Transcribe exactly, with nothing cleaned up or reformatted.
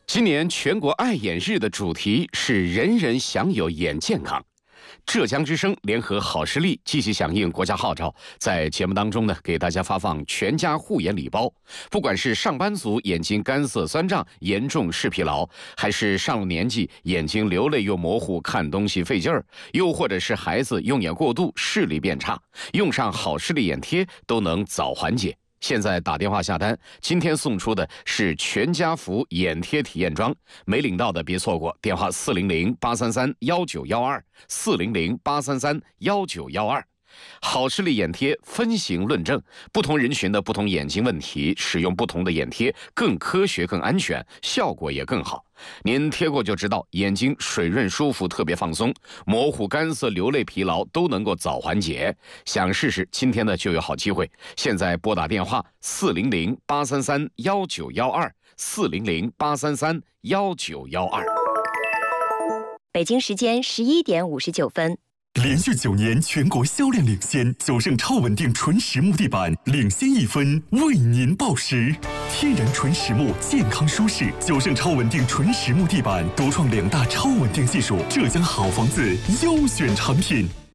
今年全国爱眼日的主题是人人享有眼健康。浙江之声联合好视力积极响应国家号召，在节目当中呢，给大家发放全家护眼礼包。不管是上班族眼睛干涩酸胀、严重视疲劳，还是上了年纪眼睛流泪又模糊、看东西费劲儿，又或者是孩子用眼过度、视力变差，用上好视力眼贴都能早缓解。现在打电话下单，今天送出的是全家福眼贴体验装，没领到的别错过，电话四零零八三三幺九幺二四零零八三三幺九幺二。好视力眼贴分型论证，不同人群的不同眼睛问题，使用不同的眼贴更科学、更安全，效果也更好。您贴过就知道，眼睛水润舒服，特别放松，模糊、干涩、流泪、疲劳都能够早缓解。想试试，今天呢就有好机会。现在拨打电话四零零八三三幺九幺二四零零八三三幺九幺二。 北京时间十一点五十九分。 连续九年全国销量领先，九盛超稳定纯实木地板领先一分，为您报时。天然纯实木，健康舒适。九盛超稳定纯实木地板独创两大超稳定技术，浙江好房子优选产品。